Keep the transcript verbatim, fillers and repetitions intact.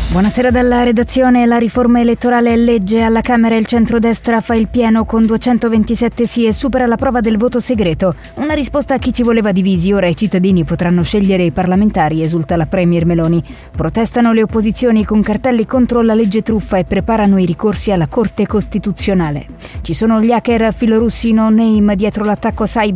Buonasera dalla redazione. La riforma elettorale è legge. Alla Camera il centrodestra fa il pieno con duecentoventisette sì e supera la prova del voto segreto. Una risposta a chi ci voleva divisi. Ora i cittadini potranno scegliere i parlamentari, esulta la premier Meloni. Protestano le opposizioni con cartelli contro la legge truffa e preparano i ricorsi alla Corte Costituzionale. Ci sono gli hacker filorussi no name dietro l'attacco cyber